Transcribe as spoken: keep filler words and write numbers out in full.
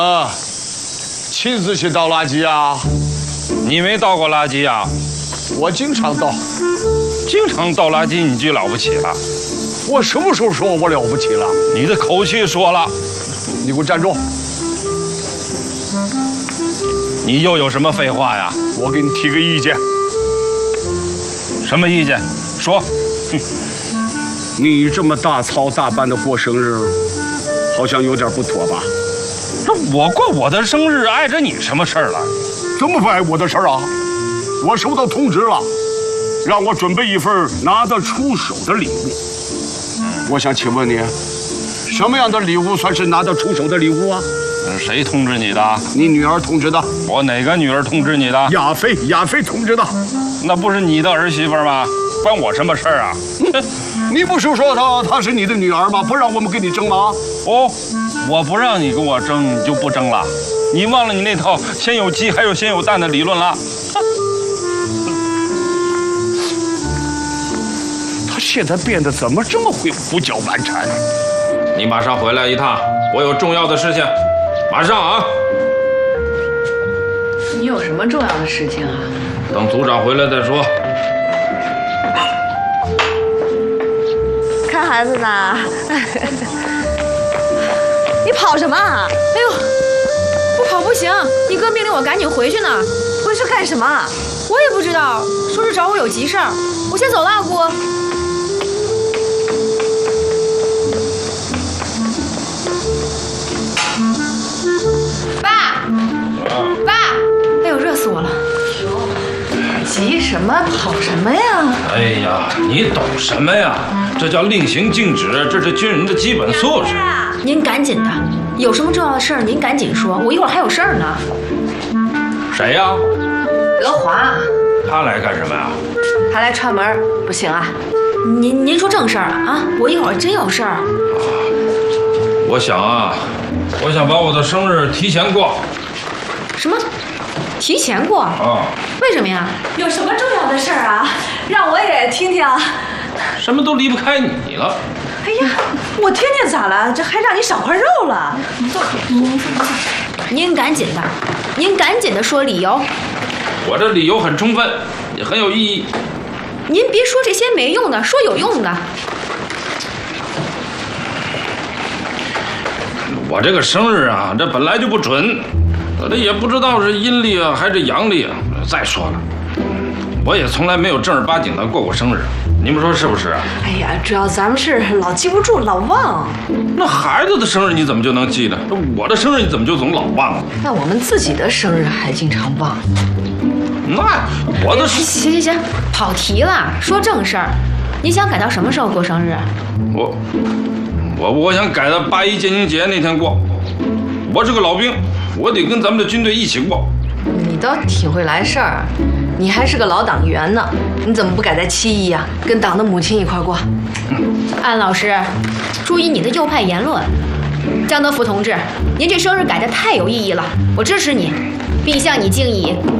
啊，亲自去倒垃圾啊？ 你没倒过垃圾啊？ 我经常倒。 经常倒垃圾，你就了不起了？ 我什么时候说我了不起了？ 你的口气说了。 你给我站住！ 你又有什么废话呀？ 我给你提个意见。 什么意见？说。 哼，你这么大操大办的过生日，好像有点不妥吧？ 这我过我的生日，碍着你什么事儿了？ 怎么不碍我的事儿啊？我收到通知了，让我准备一份拿得出手的礼物。我想请问你，什么样的礼物算是拿得出手的礼物啊？ 谁通知你的？ 你女儿通知的。 我哪个女儿通知你的？ 亚飞，亚飞通知的。 那不是你的儿媳妇吗？关我什么事儿啊？ 你不是说她她是你的女儿吗？不让我们跟你争吗？ 哦，我不让你跟我争，你就不争了？你忘了你那套先有鸡还有先有蛋的理论了？ 他现在变得怎么这么会胡搅蛮缠？ 你马上回来一趟，我有重要的事情，马上啊！ 你有什么重要的事情啊？ 等组长回来再说。 看孩子呢？你跑什么啊？ 哎呦，不跑不行，你哥命令我赶紧回去呢。 回去干什么？ 我也不知道，说是找我有急事儿。我先走了，阿姑。爸，爸，哎呦，热死我了！ 急什么？跑什么呀？ 哎呀，你懂什么呀？这叫令行禁止，这是军人的基本素质。 您赶紧的，有什么重要的事儿您赶紧说，我一会儿还有事儿呢。 谁呀？ 德华。 他来干什么呀？ 他来串门，不行啊。 您您说正事儿啊？我一会儿真有事儿。 我想啊，我想把我的生日提前过。 什么？提前过？ 啊？ 为什么呀？ 有什么重要的事儿啊？让我也听听。 什么都离不开你了。 哎呀，我听听咋了？这还让你少块肉了。 你坐，您坐，您坐。您赶紧的，您赶紧的说理由。 我这理由很充分，也很有意义。 您别说这些没用的，说有用的。 我这个生日啊，这本来就不准，我这也不知道是阴历啊还是阳历啊。再说了，我也从来没有正儿八经的过过生日，你们说是不是啊？ 哎呀，主要咱们是老记不住，老忘。 那孩子的生日你怎么就能记得？我的生日你怎么就总老忘了？ 那我们自己的生日还经常忘。 那我的行行行，跑题了，说正事儿。你想改到什么时候过生日？ 我我我想改到八一建军节那天过。我是个老兵，我得跟咱们的军队一起过。 你倒挺会来事儿，你还是个老党员呢，你怎么不改在七一呀？跟党的母亲一块过。 安老师，注意你的右派言论。江德福同志，您这生日改得太有意义了，我支持你，并向你敬意。